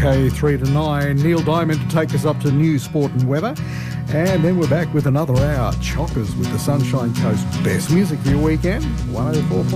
Okay, 3 to 9. Neil Diamond to take us up to news, sport and weather. And then we're back with another hour. Chockers with the Sunshine Coast. Best music for your weekend. 104.